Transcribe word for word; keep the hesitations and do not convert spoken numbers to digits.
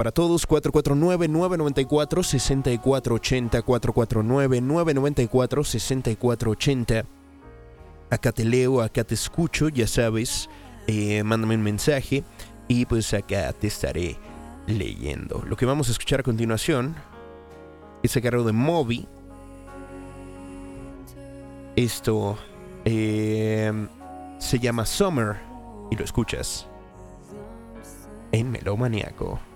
para todos. Cuatro cuatro nueve, nueve nueve cuatro, seis cuatro ocho cero. Cuatro cuatro nueve, nueve nueve cuatro, seis cuatro ocho cero. Acá te leo, acá te escucho, ya sabes. eh, Mándame un mensaje y pues acá te estaré leyendo. Lo que vamos a escuchar a continuación es a cargo de Moby. Esto eh, se llama Summer y lo escuchas en Melómaniaco.